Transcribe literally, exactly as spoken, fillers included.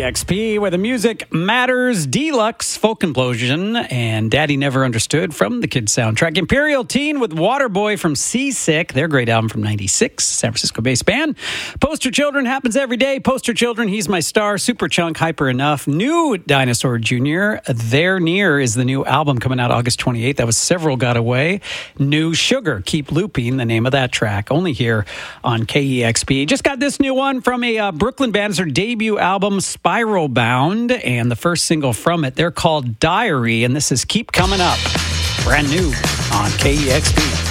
X P, where the music matters. Deluxe, Folk Implosion, and Daddy Never Understood from the Kids soundtrack. Imperial Teen with Waterboy from Seasick, their great album from ninety-six, San Francisco-based band. Poster Children, Happens Every Day. Poster Children, He's My Star. Superchunk, Hyper Enough. New Dinosaur Junior, There Near is the new album coming out August twenty-eighth. That was Several Got Away. New Sugar, Keep Looping, the name of that track. Only here on K E X P. Just got this new one from a uh, Brooklyn band. It's their debut album, Spiral Bound, and the first single from it, they're called Diary, and this is Keep Coming Up. Brand new on K E X P.